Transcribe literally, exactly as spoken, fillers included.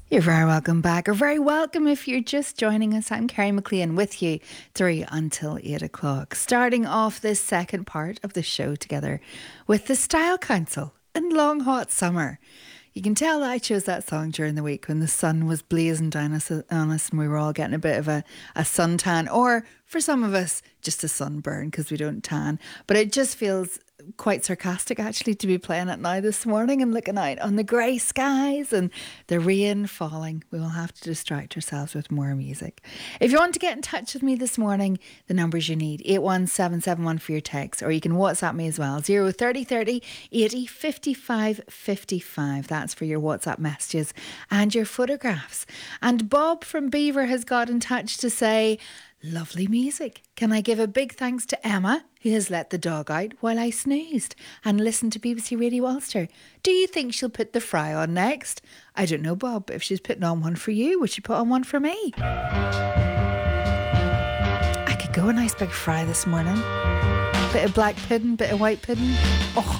You're very welcome back, or very welcome if you're just joining us. I'm Kerry McLean with you through until eight o'clock. Starting off this second part of the show together with the Style Council and Long Hot Summer. You can tell I chose that song during the week when the sun was blazing down us, on us and we were all getting a bit of a, a suntan, or for some of us, just a sunburn because we don't tan. But it just feels quite sarcastic actually to be playing it now this morning and looking out on the grey skies and the rain falling. We will have to distract ourselves with more music. If you want to get in touch with me this morning, the numbers you need, eight one seven seven one for your text, or you can WhatsApp me as well, zero thirty thirty eighty fifty-five fifty-five. That's for your WhatsApp messages and your photographs. And Bob from Beaver has got in touch to say, lovely music. Can I give a big thanks to Emma, who has let the dog out while I snoozed and listened to B B C Radio Ulster. Do you think she'll put the fry on next? I don't know, Bob, but if she's putting on one for you, would she put on one for me? I could go a nice big fry this morning. Bit of black pudding, bit of white pudding. Oh,